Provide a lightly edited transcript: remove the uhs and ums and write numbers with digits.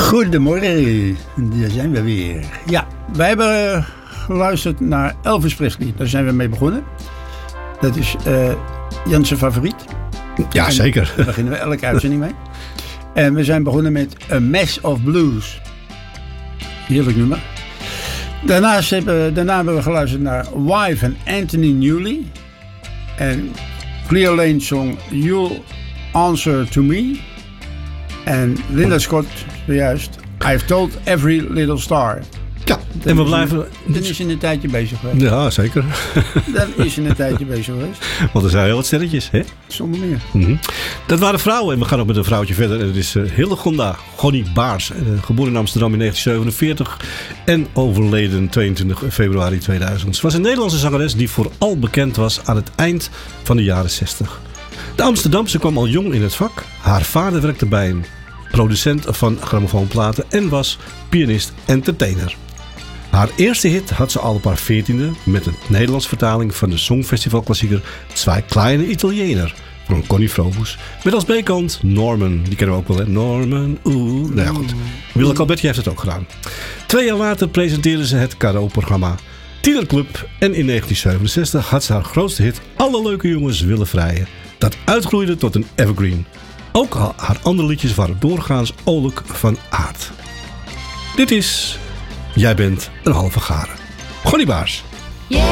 Goedemorgen, daar zijn we weer. Ja, wij hebben geluisterd naar Elvis Presley. Daar zijn we mee begonnen. Dat is Jans' favoriet. Ja, zeker. Daar beginnen we elke uitzending mee. En we zijn begonnen met A Mess of Blues. Heerlijk nummer. Daarna hebben we geluisterd naar Wife en Anthony Newley. En Clear Lane song You'll Answer to Me. En Linda Scott, zojuist, I've Told Every Little Star. Ja, en we blijven... Dan is je een tijdje bezig geweest. Ja, zeker. Dan is je een tijdje bezig geweest. Want er zijn heel wat sterretjes, hè? Zonder meer. Mm-hmm. Dat waren vrouwen en we gaan ook met een vrouwtje verder. En dat is Hillegonda Gonnie Baars. Geboren in Amsterdam in 1947 en overleden 22 februari 2000. Ze was een Nederlandse zangeres die vooral bekend was aan het eind van de jaren 60. De Amsterdamse kwam al jong in het vak. Haar vader werkte bij een producent van grammofoonplaten en was pianist-entertainer. Haar eerste hit had ze al op haar 14e met een Nederlands vertaling van de Songfestivalklassieker Zwei kleine Italiener van Connie Frobus. Met als B-kant Norman, die kennen we ook wel, hè? Norman, Nou ja, goed. Willeke Alberti heeft het ook gedaan. 2 jaar later presenteerde ze het cadeauprogramma Tienerclub en in 1967 had ze haar grootste hit Alle leuke jongens willen vrijen. Dat uitgroeide tot een evergreen. Ook haar andere liedjes waren doorgaans oorlijk van aard. Dit is Jij bent een halve garen. Gonnie Baars.